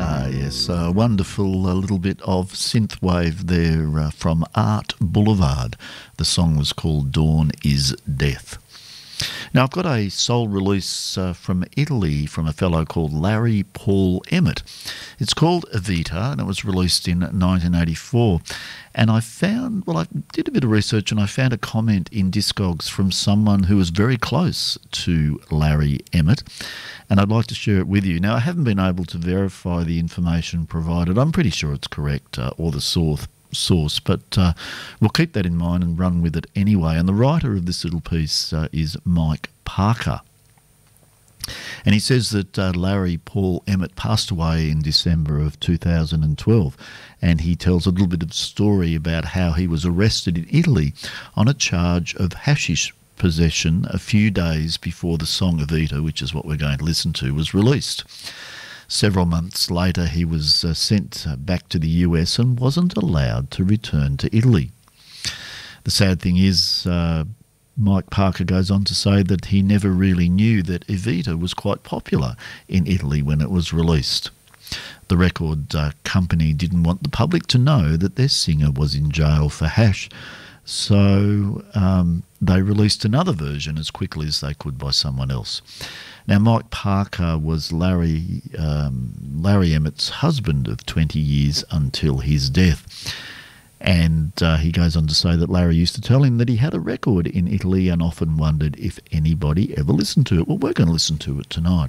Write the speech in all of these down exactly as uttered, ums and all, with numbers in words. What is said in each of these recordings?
Ah, yes, a wonderful uh, little bit of synthwave there uh, from Art Boulevard. The song was called Dawn is Death. Now, I've got a soul release uh, from Italy from a fellow called Larry Paul Emmett. It's called Evita, and it was released in nineteen eighty-four. And I found, well, I did a bit of research, and I found a comment in Discogs from someone who was very close to Larry Emmett, and I'd like to share it with you. Now, I haven't been able to verify the information provided. I'm pretty sure it's correct, uh, or the source. source, but uh, we'll keep that in mind and run with it anyway. And the writer of this little piece uh, is Mike Parker. And he says that uh, Larry Paul Emmett passed away in December of two thousand twelve, and he tells a little bit of story about how he was arrested in Italy on a charge of hashish possession a few days before the song Evita, which is what we're going to listen to, was released. Several months later, he was uh, sent uh, back to the U S and wasn't allowed to return to Italy. The sad thing is, uh, Mike Parker goes on to say that he never really knew that Evita was quite popular in Italy when it was released. The record uh, company didn't want the public to know that their singer was in jail for hash, so um, they released another version as quickly as they could by someone else. Now, Mike Parker was Larry um, Larry Emmett's husband of twenty years until his death. And uh, he goes on to say that Larry used to tell him that he had a record in Italy and often wondered if anybody ever listened to it. Well, we're going to listen to it tonight.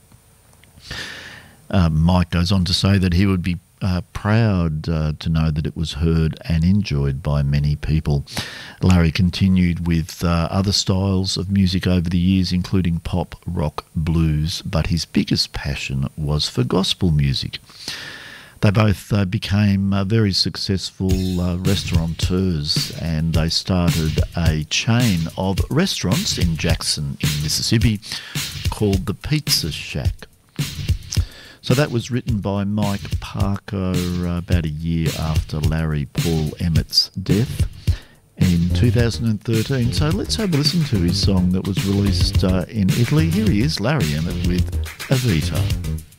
Uh, Mike goes on to say that he would be Uh, proud uh, to know that it was heard and enjoyed by many people. Larry continued with uh, other styles of music over the years, including pop, rock, blues, but his biggest passion was for gospel music. They both uh, became uh, very successful uh, restaurateurs, and they started a chain of restaurants in Jackson, in Mississippi, called the Pizza Shack. So that was written by Mike Parker uh, about a year after Larry Paul Emmett's death in two thousand thirteen. So let's have a listen to his song that was released uh, in Italy. Here he is, Larry Emmett with Evita.